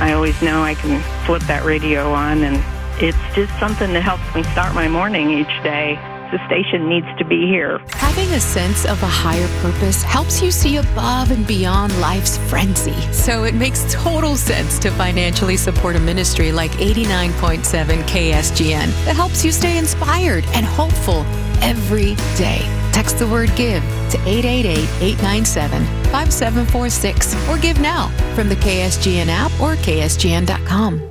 I always know I can flip that radio on, and it's just something that helps me start my morning each day. The station needs to be here. Having a sense of a higher purpose helps you see above and beyond life's frenzy. So it makes total sense to financially support a ministry like 89.7 KSGN that helps you stay inspired and hopeful every day. Text the word GIVE to 888-897-5746 or give now from the KSGN app or KSGN.com.